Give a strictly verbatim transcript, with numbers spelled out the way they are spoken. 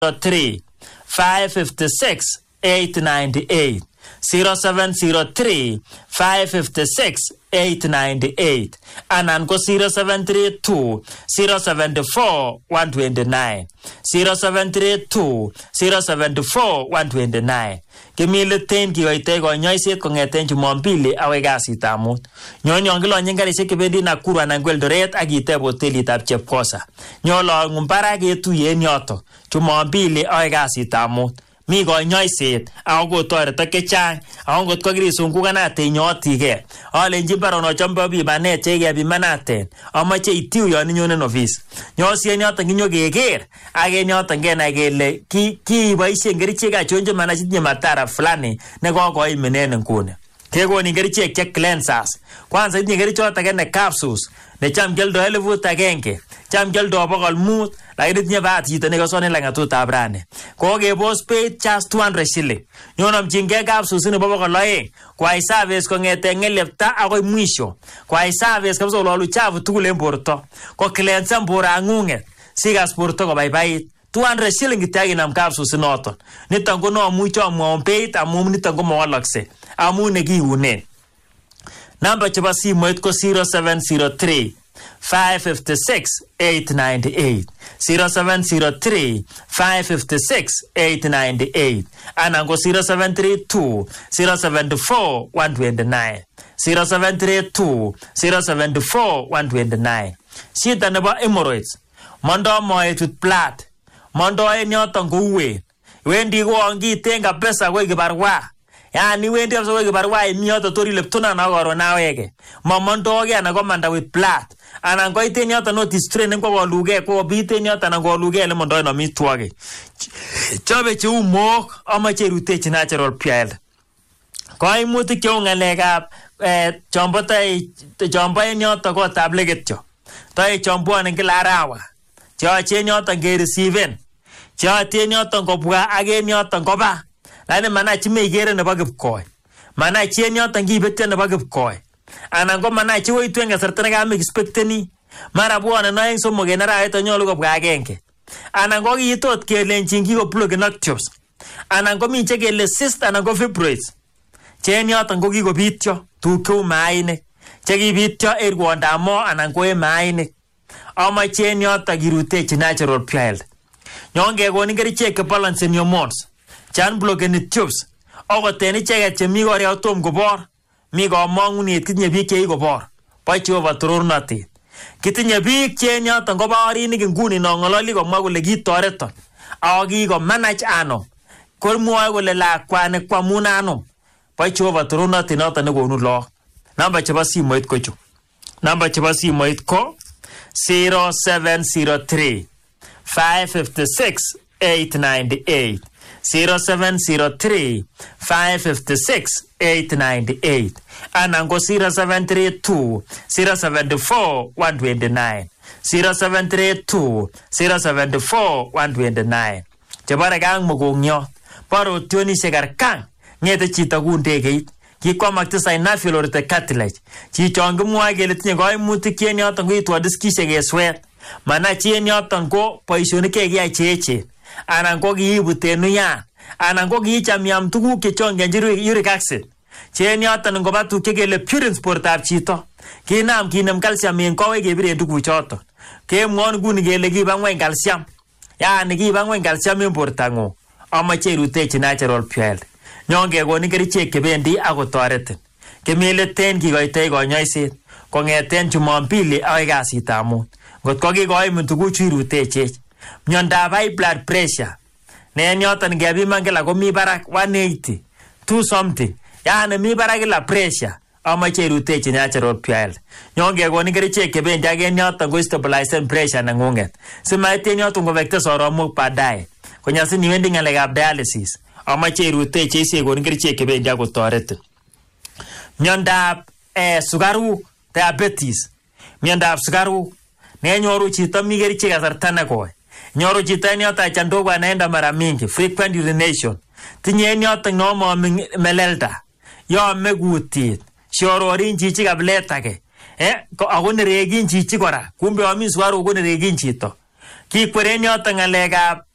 three, five five six, eight nine eight. zero seven zero three, five five six, eight nine eight. Anan ko zero seven three two, zero seven four, one two nine. zero seven three two, zero seven four, one two nine. Kimile ten kiyoite konyoiset kong'eten Jumapili akoi kasitab mut. Nyonyon kilonyen karisiek chebendi Nakuru anan ko Eldoret ak iteb hotelitab Chepkosa. Nyolong'un barak ketuye en yoto Jumapili akoi kasitab mut. Mi konyoiset ako kotoretok chechang ako ngot ko kirisungukanate inyotige alenjin barono chombo bimanet chekebimanaten amoche itiu yon inyonen office nyosien yoton kinyokeker ak en yoton kenai kele kiboisien kerichek achon chemanachitinye madhara fulani nekokoimin en nguni. Kekonin kerichek che cleansers. Kwanza itinye kerichot age ne capsules necham kioldo elfut agenge, cham kioldo bokol mut, lakini itinye bahati chito nekosone lang'atutab rani. Kokebos beit just two hundred shilling. Nyonomchingei capsules nebo bokol oeng, kwai service kong'eten ng'elyepta akoi mwisho. Kwai service kabisa kololu chafu tugul en borto. Ko cleansen borang'ung'et sikas borto kobaibait. two hundred shilling kityo akinam capsules inoton. Niton ko nomuche amwaun beit amun niton ko mawalokse amun nekiunen. Namba chebo simoit ko zero seven zero three, five five six, eight nine eight. zero seven zero three, five five six, eight nine eight. Anan ko zero seven three two, zero seven four, one two nine. zero seven three two, zero seven four, one two nine. Shida nebo hemorrhoids. Mondo moet with blood. Mondo en yoton ko uwen. Wendi ko angiten kabisa koi kibarwa. Yani wendi kabisa koi kibarwa imi yoton tori leptuna na koro na wege. Mamondo ge ana komanda with blood. Anan ko iten yoton no distrain ko koluge ko biten yoton ana koluge le mondo no mitwage. Chobe che umok amache rutechi natural piel. Koimutik cheu ng'alekab eh chombo tai chombo en yoton ko tablet cho. Tai chombo en kila arawa. Chochen yoton ke receiven. Chochen yoton kobwa ak en yoton koba. Lakini mana chime ikere nebo kipkoi. Mana chen yoton kibetyo nebo kipkoi. Anan ko mana chiwoitu en kasarta nekamekspekteni. Mara bwone noeng somok en arawet nyolu kobwa agenge. Anan ko kiitot kelenchin kikobloken ak tubes. Anan ko mi chekele cyst anan ko fibroids. Chen yoton ko kikobityo tuguk cheu mainik. Chekibityo en rwondab mo anan ko en mainik. Amache en yoton kirutechi natural pure health. Nyon kekonin kerichek kebalancen hormones. Chan blockeni tubes. Okoten icheket chemi koria tom kobor. Mi komong'unet kitinye biik chekikobor. Po Jehova torornotet. Kitinye biik che en yoton ko baorinik nguni nong'ololi komwa kole kitoreton. Ako kikomanach anom. Komwoe kole lakwani kwamun anom. Po Jehova torornotet noton nekonu look. Namba chebo simoit ko chu. Namba chebo simoit ko zero seven zero three, five five six, eight nine eight. zero seven zero three, five five six, eight nine eight. Anan ko zero seven three two, zero seven four, one two nine. zero seven three two, zero seven four, one two nine. Chebare kang mukung'yot. Baro tionishek arkang. Ng'ete chito ku ndegeit. Kikwamak tisai nafiolorite cartilage. Chichon kimwoe kele tinye koimutik che en yoton ko itwa diskishek keswet. Mana chi en yoton ko boisionik chekiyai che echen. Anan ko kiibuten uyan. Anan ko kiichamyam tuguk chechongenji uric acid. Che en yoton ngoba tuguk chekele purines bortab chito. Kinam kinem calcium en kowek kebiren tuguchoton. Kemwon nguni kele kiba ng'weny calcium. Yani kiba ng'weny calcium en bortang'ung. Amache irutechi natural pure health. Nyon kekonin kerichek chebendi akotoretin. Kimileten kikoitoi konyoiset kong'eten Jumapili akoi kasitab mut. Ngot ko kikoimin tuguchu irutechech. Miondab high blood pressure. Ne en yoton ngebiman kila komi barak one eighty, two something. Yani mi barak kila pressure. Amache irutechi natural pure health. Nyon kekonin kerichek chebendi ak en yoton ko stabilizen pressure neng'ung'et. Simait en yoton kowekte soromok baadaye. Konyasin iwendi ng'alekab dialysis. Amache irutechi isekonin kerichek chebendi akotoretin. Miondab eh, sukaruk, diabetes. Miondab sukaruk. Nenyoru chito mi kerichek kasarta nekoi. Nyoru chito en yoton achandogo anaenda mara mingi, frequent urination. Tinye en yoton nomome melelda. Yome kutit. Shororin chichi kabilet age. Eh, ako neregin chichi kora. Kumbe omi sukaruk ko neregin chito. Kikweren yoton ng'alekab